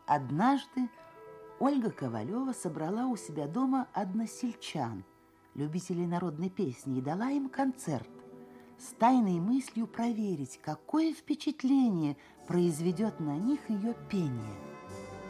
Однажды Ольга Ковалева собрала у себя дома односельчан, любителей народной песни, и дала им концерт с тайной мыслью проверить, какое впечатление произведет на них ее пение.